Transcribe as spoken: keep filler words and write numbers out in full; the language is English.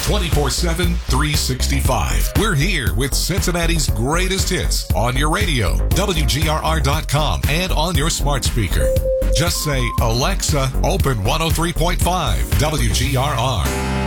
twenty-four seven, three sixty-five. We're here with Cincinnati's greatest hits on your radio, W G R R dot com, and on your smart speaker. Just say, Alexa, open one oh three point five W G R R.